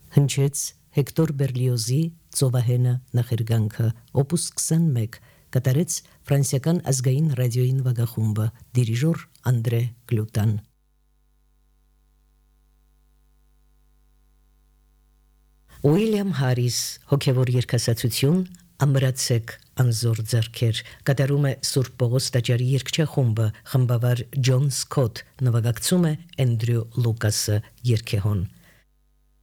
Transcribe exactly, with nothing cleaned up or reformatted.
Հնչեց Հեկտոր Բերլիոզի Ծովահենը նախերգանքը, օպուս քսանմեկ, կատարեց ֆրանսիական ազգային ռադիոյի նվագախումբը, դիրիժոր Անդրե Գլուտան։ Ուիլյամ Հարիս, հոգևոր երգասացություն, ամրացեք անզոր ձեռքեր, կատարում է Սուրբ Պողոս տաճարի երգչախումբը, խմբավար Ջոն Սքոթ, նվագակցում է Էնդրյու Լուկասը երգեհոն։